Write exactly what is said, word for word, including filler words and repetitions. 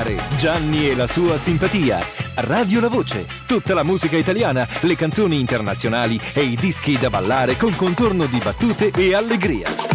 ascoltare Gianni e la sua simpatia. Radio La Voce, tutta la musica italiana, le canzoni internazionali e i dischi da ballare con contorno di battute e allegria.